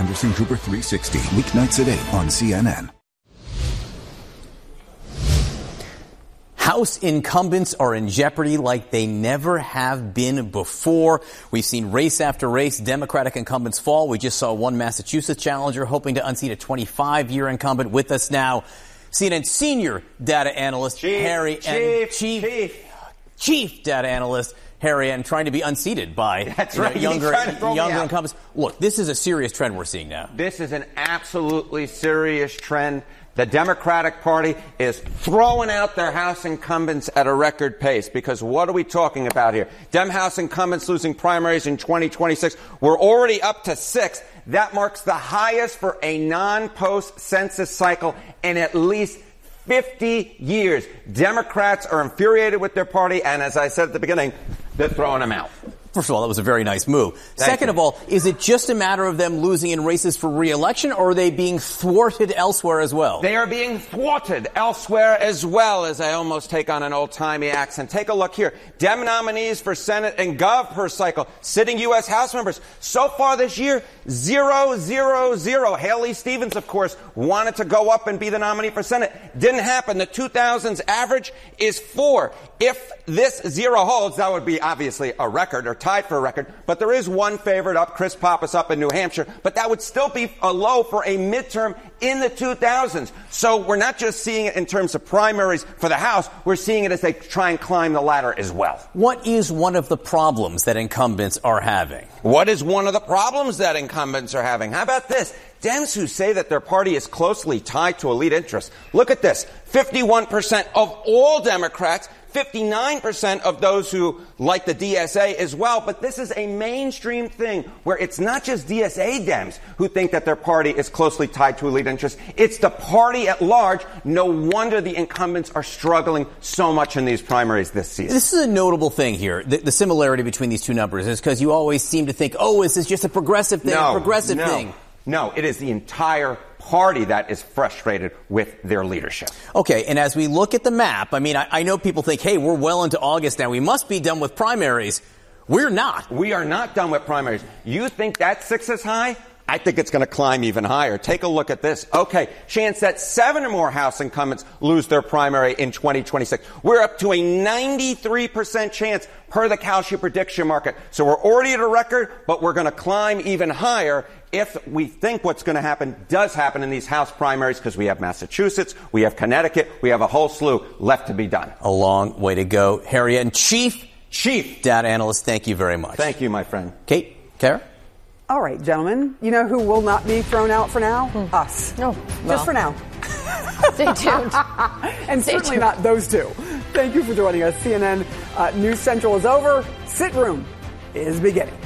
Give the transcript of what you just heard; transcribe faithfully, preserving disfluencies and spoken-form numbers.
Anderson Cooper three sixty, weeknights at eight on C N N. House incumbents are in jeopardy like they never have been before. We've seen race after race, Democratic incumbents fall. We just saw one Massachusetts challenger hoping to unseat a twenty-five-year incumbent. With us now, C N N senior data analyst Chief, Harry Chief, and Chief, Chief. Chief data analyst Harry and trying to be unseated by That's you know, right. younger, younger out. incumbents. Look, this is a serious trend we're seeing now. This is an absolutely serious trend. The Democratic Party is throwing out their House incumbents at a record pace because what are we talking about here? Dem House incumbents losing primaries in twenty twenty-six. We're already up to six. That marks the highest for a non-post census cycle in at least fifty years. Democrats are infuriated with their party, and as I said at the beginning, they're throwing them out. First of all, that was a very nice move. Thank Second you. of all, is it just a matter of them losing in races for re-election, or are they being thwarted elsewhere as well? They are being thwarted elsewhere as well, as I almost take on an old-timey accent. Take a look here. Dem nominees for Senate and Gov per cycle, sitting U S House members. So far this year, zero, zero, zero. Haley Stevens, of course, wanted to go up and be the nominee for Senate. Didn't happen. The two thousands average is four. If this zero holds, that would be obviously a record or tied for a record, but there is one favorite up, Chris Pappas up in New Hampshire, but that would still be a low for a midterm in the two thousands. So we're not just seeing it in terms of primaries for the House, we're seeing it as they try and climb the ladder as well. What is one of the problems that incumbents are having? What is one of the problems that incumbents are having? How about this? Dems who say that their party is closely tied to elite interests. Look at this. fifty-one percent of all Democrats, fifty-nine percent of those who like the D S A as well. But this is a mainstream thing where it's not just D S A Dems who think that their party is closely tied to elite interests. It's the party at large. No wonder the incumbents are struggling so much in these primaries this season. This is a notable thing here. The, the similarity between these two numbers is because you always seem to think, oh, is this just a progressive thing, no, a progressive no. thing? No, it is the entire party that is frustrated with their leadership. Okay, and as we look at the map, I mean, I, I know people think, hey, we're well into August now. We must be done with primaries. We're not. We are not done with primaries. You think that six is high? I think it's going to climb even higher. Take a look at this. Okay, chance that seven or more House incumbents lose their primary in twenty twenty-six. We're up to a ninety-three percent chance per the Kalshi prediction market. So we're already at a record, but we're going to climb even higher if we think what's going to happen does happen in these House primaries, because we have Massachusetts, we have Connecticut, we have a whole slew left to be done. A long way to go. Harry and Chief, Chief data analyst, thank you very much. Thank you, my friend. Kate, Kara? All right, gentlemen. You know who will not be thrown out for now? Hmm. Us. Oh, Just well. for now. Stay tuned. and Stay certainly tuned. not those two. Thank you for joining us. C N N uh, News Central is over. Sit Room is beginning.